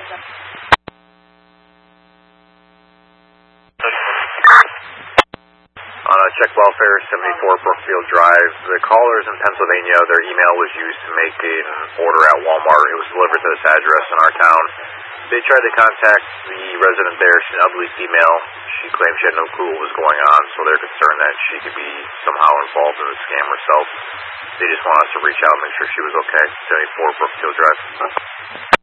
Check welfare, 74 Brookfield Drive. The callers in Pennsylvania, their email was used to make an order at Walmart. It was delivered to this address in our town. They tried to contact the resident there. She had an ugly female. She claimed she had no clue what was going on, so they're concerned that she could be somehow involved in the scam herself. They just want us to reach out and make sure she was okay. 74 Brookfield Drive.